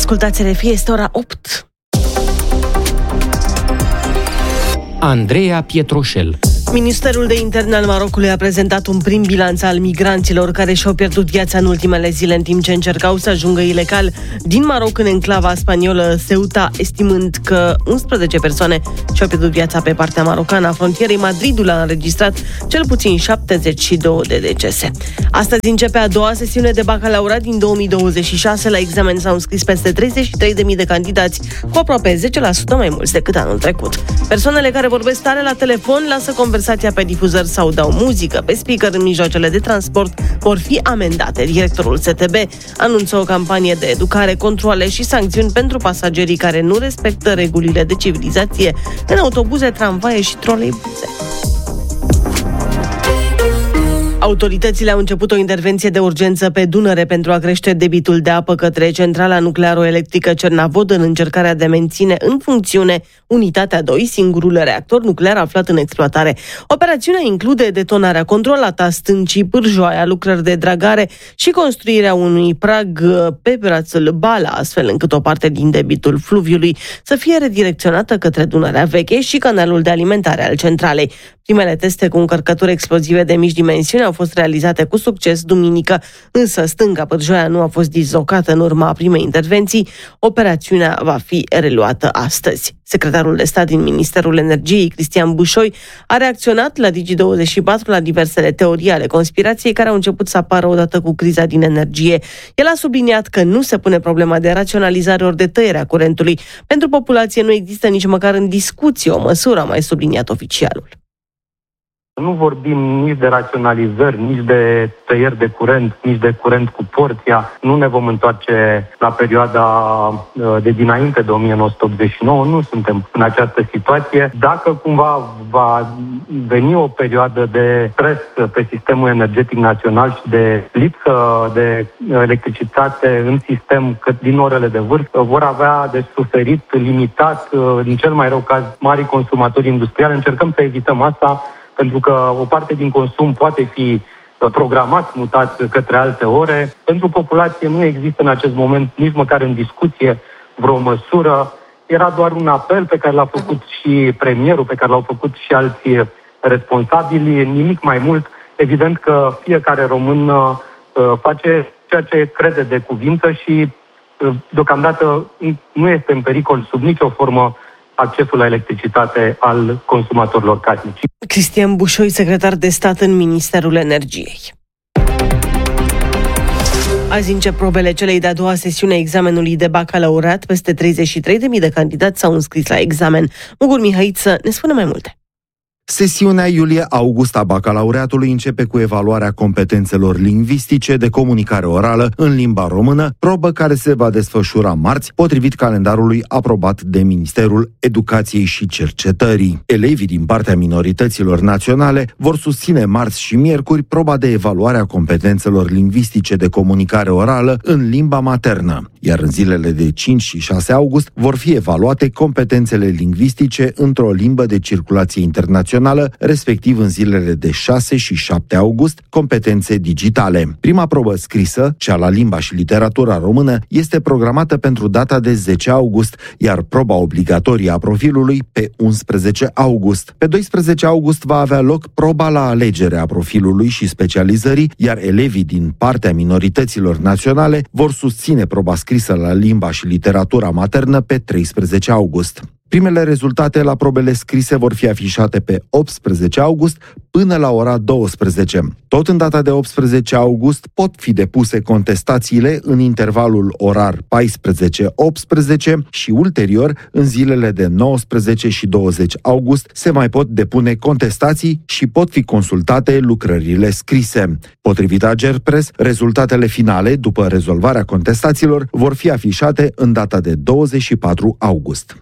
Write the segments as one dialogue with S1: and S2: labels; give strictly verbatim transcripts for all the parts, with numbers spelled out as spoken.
S1: Ascultați R F I, este ora opt.
S2: Andreea Pietroșel.
S1: Ministerul de Interne al Marocului a prezentat un prim bilanț al migranților care și-au pierdut viața în ultimele zile în timp ce încercau să ajungă ilegal din Maroc în enclava spaniolă Ceuta, estimând că unsprezece persoane și-au pierdut viața pe partea marocană a frontierei. Madridul a înregistrat cel puțin șaptezeci și două de decese. Astăzi începe a doua sesiune de bacalaureat din două mii douăzeci și șase. La examen s-au înscris peste treizeci și trei de mii de candidați, cu aproape zece la sută mai mulți decât anul trecut. Persoanele care vorbesc tare la telefon, lasă conversația pe difuzăr sau dau muzică pe speaker în mijloacele de transport vor fi amendate. Directorul S T B anunță o campanie de educare, controale și sancțiuni pentru pasagerii care nu respectă regulile de civilizație în autobuze, tramvaie și troleibuze. Autoritățile au început o intervenție de urgență pe Dunăre pentru a crește debitul de apă către centrala nuclearo-electrică Cernavod în încercarea de a menține în funcțiune unitatea doi, singurul reactor nuclear aflat în exploatare. Operațiunea include detonarea controlată a stâncii Pârjoaia, lucrări de dragare și construirea unui prag pe brațul Bala, astfel încât o parte din debitul fluviului să fie redirecționată către Dunărea Veche și canalul de alimentare al centralei. Primele teste cu încărcături explozive de mici dimensiuni au fost realizate cu succes duminică, însă stânga Pârjoaia nu a fost dislocată în urma primei intervenții. Operațiunea va fi reluată astăzi. Secretarul de stat din Ministerul Energiei, Cristian Bușoi, a reacționat la Digi douăzeci și patru la diversele teorii ale conspirației care au început să apară odată cu criza din energie. El a subliniat că nu se pune problema de raționalizare ori de tăierea curentului. Pentru populație nu există nici măcar în discuție o măsură, a mai subliniat oficialul.
S3: Nu vorbim nici de raționalizări, nici de tăieri de curent, nici de curent cu porția. Nu ne vom întoarce la perioada de dinainte de o mie nouă sute optzeci și nouă. Nu suntem în această situație. Dacă cumva va veni o perioadă de stres pe sistemul energetic național și de lipsă de electricitate în sistem cât din orele de vârf, vor avea de suferit limitat, în cel mai rău caz, mari consumatori industriali. Încercăm să evităm asta, pentru că o parte din consum poate fi programat, mutat către alte ore. Pentru populație nu există în acest moment nici măcar în discuție vreo măsură. Era doar un apel pe care l-a făcut și premierul, pe care l-au făcut și alții responsabili, nimic mai mult. Evident că fiecare român face ceea ce crede de cuvință și deocamdată nu este în pericol sub nicio formă accesul la electricitate al consumatorilor casnici.
S1: Cristian Bușoi, secretar de stat în Ministerul Energiei. Azi încep probele celei de-a doua sesiune a examenului de bacalaureat. Peste treizeci și trei de mii de candidați s-au înscris la examen. Mugur Mihaiță ne spune mai multe.
S4: Sesiunea iulie-august a bacalaureatului începe cu evaluarea competențelor lingvistice de comunicare orală în limba română, probă care se va desfășura marți, potrivit calendarului aprobat de Ministerul Educației și Cercetării. Elevii din partea minorităților naționale vor susține marți și miercuri proba de evaluare a competențelor lingvistice de comunicare orală în limba maternă, iar în zilele de cinci și șase august vor fi evaluate competențele lingvistice într-o limbă de circulație internațională, respectiv în zilele de șase și șapte august, competențe digitale. Prima probă scrisă, cea la limba și literatura română, este programată pentru data de zece august, iar proba obligatorie a profilului pe unsprezece august. Pe doisprezece august va avea loc proba la alegere a profilului și specializării, iar elevii din partea minorităților naționale vor susține proba scrisă la limba și literatura maternă pe treisprezece august. Primele rezultate la probele scrise vor fi afișate pe optsprezece august până la ora douăsprezece. Tot în data de optsprezece august pot fi depuse contestațiile în intervalul orar paisprezece optsprezece și ulterior, în zilele de nouăsprezece și douăzeci august, se mai pot depune contestații și pot fi consultate lucrările scrise. Potrivit Agerpres, rezultatele finale, după rezolvarea contestațiilor, vor fi afișate în data de douăzeci și patru august.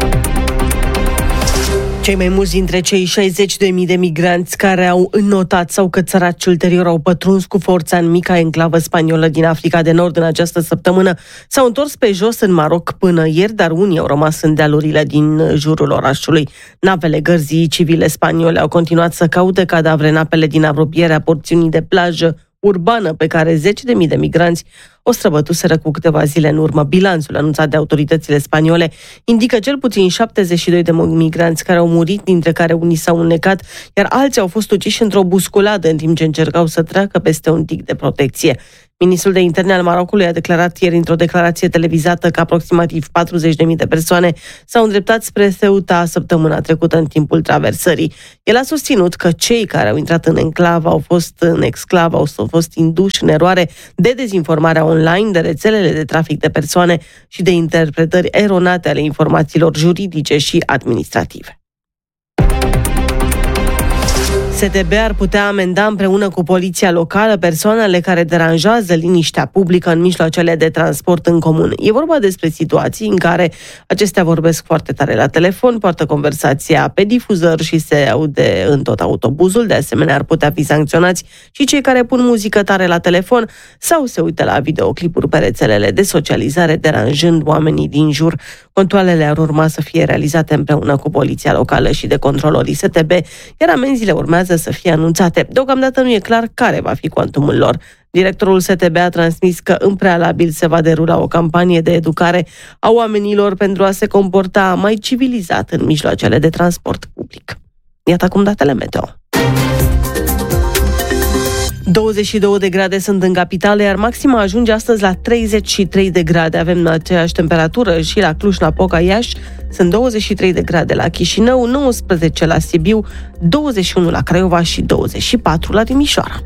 S1: Cei mai mulți dintre cei șaizeci de mii de migranți care au înnotat sau cățărat și ulterior au pătruns cu forța în mica enclavă spaniolă din Africa de Nord în această săptămână s-au întors pe jos în Maroc până ieri, dar unii au rămas în dealurile din jurul orașului. Navele gărzii civile spaniole au continuat să caute cadavre în apele din apropierea porțiunii de plajă urbană pe care zece de mii de migranți o străbătuseră cu câteva zile în urmă. Bilanțul anunțat de autoritățile spaniole indică cel puțin șaptezeci și doi de migranți care au murit, dintre care unii s-au înnecat, iar alții au fost uciși într-o busculadă în timp ce încercau să treacă peste un dig de protecție. Ministrul de Interne al Marocului a declarat ieri într-o declarație televizată că aproximativ patruzeci de mii de persoane s-au îndreptat spre Ceuta săptămâna trecută în timpul traversării. El a susținut că cei care au intrat în enclavă au fost în exclavă, au fost induși în eroare de dezinformarea online, de rețelele de trafic de persoane și de interpretări eronate ale informațiilor juridice și administrative. S T B ar putea amenda împreună cu poliția locală persoanele care deranjează liniștea publică în mijloacele de transport în comun. E vorba despre situații în care acestea vorbesc foarte tare la telefon, poartă conversația pe difuzor și se aude în tot autobuzul. De asemenea, ar putea fi sancționați și cei care pun muzică tare la telefon sau se uită la videoclipuri pe rețelele de socializare, deranjând oamenii din jur. Controalele ar urma să fie realizate împreună cu poliția locală și de controlorii S T B, iar amenziile urmează să fie anunțate. Deocamdată nu e clar care va fi cuantumul lor. Directorul S T B a transmis că în prealabil se va derula o campanie de educare a oamenilor pentru a se comporta mai civilizat în mijloacele de transport public. Iată acum datele meteo. douăzeci și două de grade sunt în capitală, iar maxima ajunge astăzi la treizeci și trei de grade. Avem aceeași temperatură și la Cluj-Napoca, Iași. Sunt douăzeci și trei de grade la Chișinău, nouăsprezece la Sibiu, douăzeci și unu la Craiova și douăzeci și patru la Timișoara.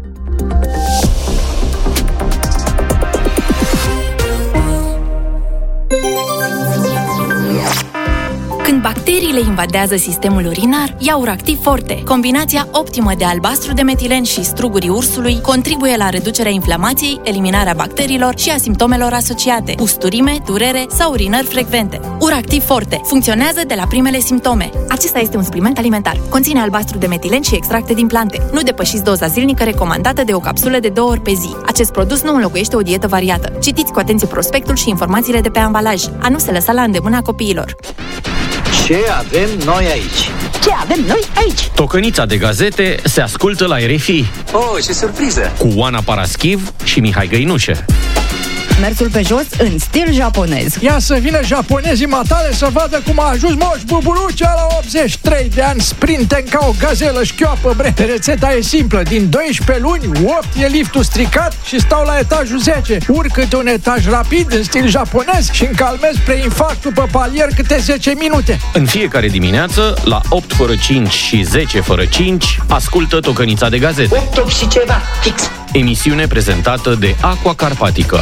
S5: Când bacteriile invadează sistemul urinar, ia Uractiv Forte. Combinația optimă de albastru de metilen și strugurii ursului contribuie la reducerea inflamației, eliminarea bacteriilor și a simptomelor asociate: usturime, durere sau urinări frecvente. Uractiv Forte funcționează de la primele simptome. Acesta este un supliment alimentar. Conține albastru de metilen și extracte din plante. Nu depășiți doza zilnică recomandată de o capsulă de două ori pe zi. Acest produs nu înlocuiește o dietă variată. Citiți cu atenție prospectul și informațiile de pe ambalaj. A nu se lăsa la îndemâna copiilor.
S6: Ce avem noi aici?
S7: Ce avem noi aici?
S2: Tocănița de gazete se ascultă la R F I.
S6: Oh, ce surpriză!
S2: Cu Oana Paraschiv și Mihai Găinușe.
S7: Mersul pe jos în stil japonez.
S8: Ia să vină japonezii matale să vadă cum a ajuns Moș Bubulucea la optzeci și trei de ani, sprinten ca o gazelă șchioapă, bre. Rețeta e simplă: din doisprezece luni, opt e liftul stricat și stau la etajul zece. Urc câte un etaj rapid în stil japonez și încalmez preinfarct după palier câte zece minute.
S2: În fiecare dimineață, la opt fără cinci și zece fără cinci, ascultă Tocănița de gazete.
S6: opt și ceva, fix.
S2: Emisiune prezentată de Aqua Carpatica.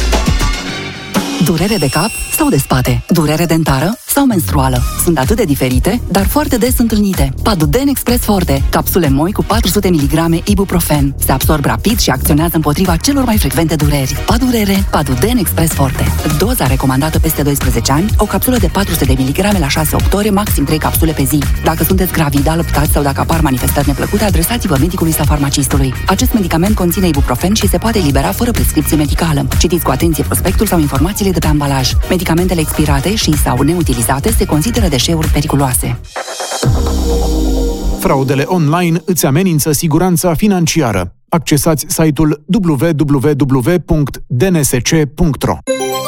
S9: Durere de cap sau de spate? Durere dentară sau menstruală? Sunt atât de diferite, dar foarte des întâlnite. Paduden Express Forte, capsule moi cu patru sute miligrame ibuprofen. Se absorb rapid și acționează împotriva celor mai frecvente dureri. Padurere, Paduden Express Forte. Doza recomandată peste doisprezece ani, o capsulă de patru sute de miligrame la șase opt ore, maxim trei capsule pe zi. Dacă sunteți gravid, alăptați sau dacă apar manifestări neplăcute, adresați-vă medicului sau farmacistului. Acest medicament conține ibuprofen și se poate elibera fără prescripție medicală. Citiți cu atenție prospectul sau informațiile de pe ambalaj. Medicamentele expirate și sau neutilizate se consideră deșeuri periculoase.
S10: Fraudele online îți amenință siguranța financiară. Accesați site-ul w w w punct d n s c punct r o.